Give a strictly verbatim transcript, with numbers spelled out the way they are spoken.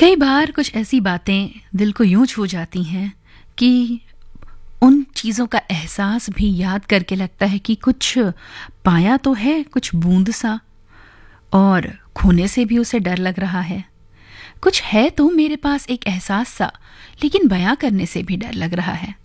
कई बार कुछ ऐसी बातें दिल को यूं छू जाती हैं कि उन चीज़ों का एहसास भी याद करके लगता है कि कुछ पाया तो है, कुछ बूंद सा, और खोने से भी उसे डर लग रहा है। कुछ है तो मेरे पास एक एहसास सा, लेकिन बयां करने से भी डर लग रहा है।